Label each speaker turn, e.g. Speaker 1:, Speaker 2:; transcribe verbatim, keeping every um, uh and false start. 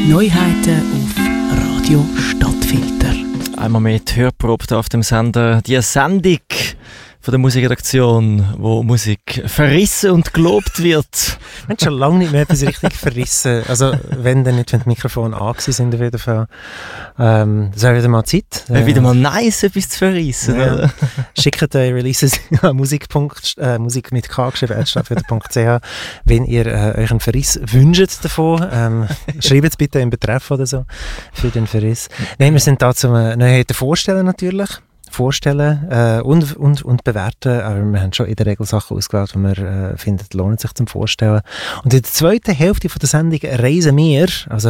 Speaker 1: Neuheiten auf Radio Stadtfilter.
Speaker 2: Einmal mehr die Hörprobe auf dem Sender. Die Sendung von der Musikredaktion, wo Musik verrissen und gelobt wird.
Speaker 3: Wir haben schon lange nicht mehr etwas richtig verrissen. Also wenn dann nicht, wenn die Mikrofone angewiesen sind, auf jeden Fall. Ähm, das wäre wieder mal Zeit.
Speaker 2: Äh, wieder mal nice, etwas zu verrissen.
Speaker 3: Ja. Schickt eure Releases an musik. Äh, Musik mit K geschrieben, at stadtfilter punkt c h, wenn ihr äh, euch einen Verriss wünscht davon. Ähm, schreibt es bitte im Betreff oder so für den Verriss. Nein, wir sind da zum äh, Neuheiten vorstellen natürlich. vorstellen äh, und, und, und bewerten, aber wir haben schon in der Regel Sachen ausgewählt, die wir äh, finden, lohnt sich zum Vorstellen. Und in der zweiten Hälfte von der Sendung reisen wir, also